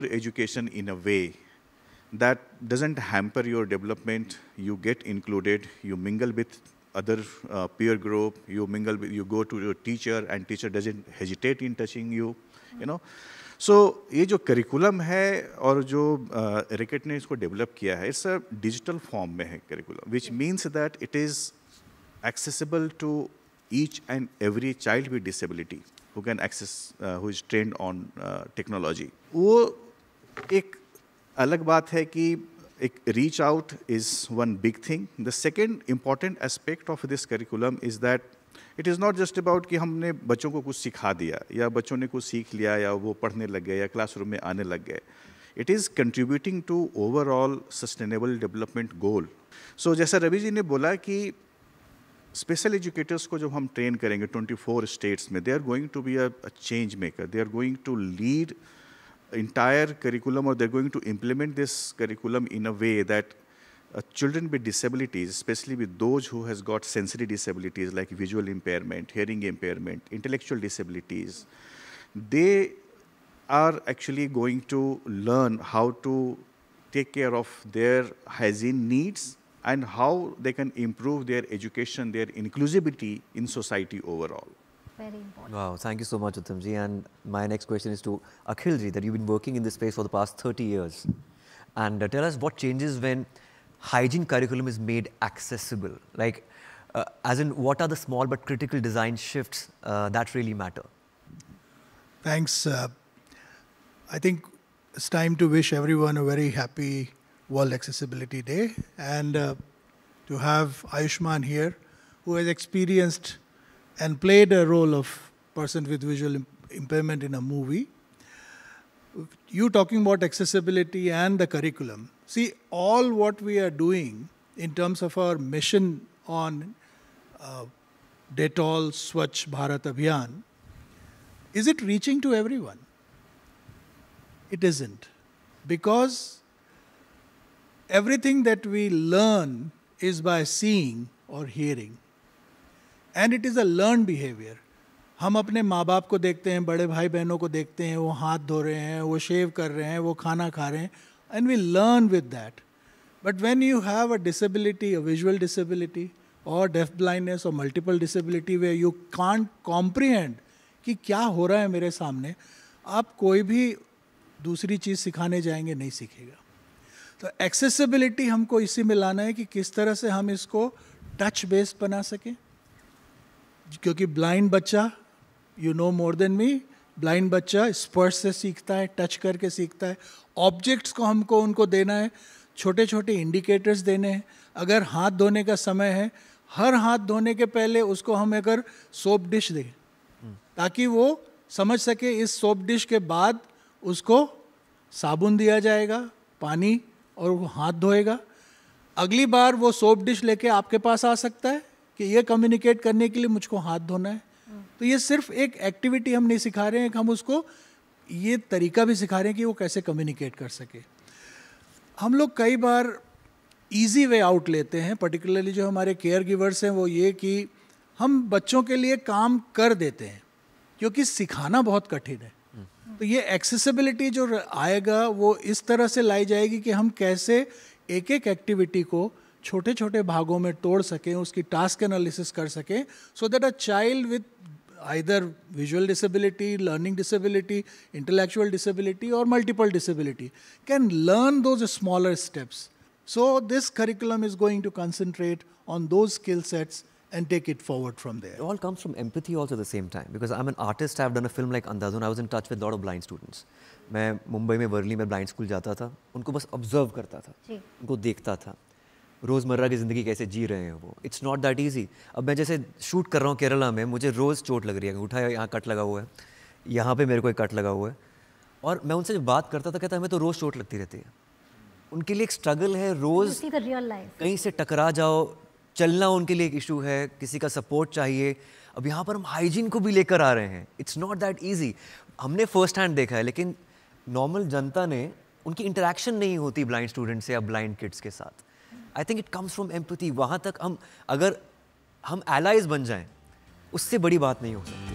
education in a way that doesn't hamper your development. You get included, you mingle with other peer group, you mingle with, you go to your teacher and teacher doesn't hesitate in touching you, you know. So ये जो curriculum है और जो रिकेट ने इसको develop किया है, it's a digital form में है curriculum, which means that it is accessible to each and every child with disability who can access, who is trained on technology. वो एक अलग बात है कि एक reach out is one big thing. The second important aspect of this curriculum is that it is not just about कि हमने बच्चों को कुछ सिखा दिया या बच्चों ने कुछ सीख लिया या वो पढ़ने लग गए या क्लासरूम में आने लग गए. It is contributing to overall sustainable development goal. So जैसा रवि जी ने बोला कि स्पेशल एजुकेटर्स को जब हम ट्रेन करेंगे 24 स्टेट्स में, they are going to be a change maker, they are going to lead entire curriculum, or they're going to implement this curriculum in a way that children with disabilities, especially with those who has got sensory disabilities like visual impairment, hearing impairment, intellectual disabilities, they are actually going to learn how to take care of their hygiene needs and how they can improve their education, their inclusivity in society overall. Very important. Wow, thank you so much, Uttam ji. And my next question is to Akhil ji, that you've been working in this space for the past 30 years. And tell us what changes when hygiene curriculum is made accessible. Like, as in, what are the small but critical design shifts that really matter? Thanks. I think it's time to wish everyone a very happy World Accessibility Day. And to have Ayushman here, who has experienced and played a role of person with visual impairment in a movie. You talking about accessibility and the curriculum. See, all what we are doing in terms of our mission on Dettol Swachh Bharat Abhiyan, is it reaching to everyone? It isn't. Because everything that we learn is by seeing or hearing. And it is a learned behavior. हम अपने माँ बाप को देखते हैं, बड़े भाई बहनों को देखते हैं, वो हाथ धो रहे हैं, वो शेव कर रहे हैं, वो खाना खा रहे हैं, and we learn with that. But when you have a disability, a visual disability, or deaf blindness, or multiple disability, where you can't comprehend कि क्या हो रहा है मेरे सामने, आप कोई भी दूसरी चीज़ सिखाने जाएंगे नहीं सीखेगा. तो एक्सेसिबिलिटी हमको इसी में लाना है कि किस तरह से हम इसको टच बेस्ड बना सकें. क्योंकि ब्लाइंड बच्चा, you know more than me, blind बच्चा स्पर्श से सीखता है, टच करके सीखता है. ऑब्जेक्ट्स को हमको उनको देना है, छोटे छोटे इंडिकेटर्स देने हैं. अगर हाथ धोने का समय है, हर हाथ धोने के पहले उसको हम अगर सोप डिश दें ताकि वो समझ सके इस सोप डिश के बाद उसको साबुन दिया जाएगा, पानी, और वो हाथ धोएगा. अगली बार वो सोप डिश लेके आपके पास आ सकता है कि ये कम्युनिकेट करने के लिए मुझको हाथ धोना है. तो ये सिर्फ एक एक्टिविटी हम नहीं सिखा रहे हैं, हम उसको ये तरीका भी सिखा रहे हैं कि वो कैसे कम्युनिकेट कर सके. हम लोग कई बार इजी वे आउट लेते हैं, पर्टिकुलरली जो हमारे केयर गिवर्स हैं, वो ये कि हम बच्चों के लिए काम कर देते हैं क्योंकि सिखाना बहुत कठिन है. तो ये एक्सेसिबिलिटी जो आएगा वो इस तरह से लाई जाएगी कि हम कैसे एक एक एक्टिविटी को छोटे छोटे भागों में तोड़ सकें, उसकी टास्क एनालिसिस कर सकें, so that a child with either visual disability, learning disability, intellectual disability और multiple disability can learn those smaller steps. So this curriculum is going to concentrate on those skill sets and take it forward from there. It all comes from empathy also at the same time, because I'm an artist. I've done a film like Andhadhun. I was in touch with a lot of blind students. मैं मुंबई में वर्ली में blind school जाता था, उनको बस observe करता था, उनको देखता था, रोज़मर्रा की ज़िंदगी कैसे जी रहे हैं वो. It's not that easy. अब मैं जैसे शूट कर रहा हूँ केरला में, मुझे रोज़ चोट लग रही है, उठा यहाँ कट लगा हुआ है, यहाँ पे मेरे को एक कट लगा हुआ है, और मैं उनसे जब बात करता था कहता हमें तो रोज़ चोट लगती रहती है. उनके लिए एक स्ट्रगल है, रोज़ कहीं से टकरा जाओ, चलना उनके लिए एक इशू है, किसी का सपोर्ट चाहिए. अब यहाँ पर हम हाइजीन को भी लेकर आ रहे हैं. It's not that easy. हमने फर्स्ट हैंड देखा है, लेकिन नॉर्मल जनता ने उनकी इंटरेक्शन नहीं होती ब्लाइंड स्टूडेंट से या ब्लाइंड किड्स के साथ. I think it comes from empathy. वहाँ तक हम अगर हम एलाइज बन जाएं, उससे बड़ी बात नहीं हो सकती.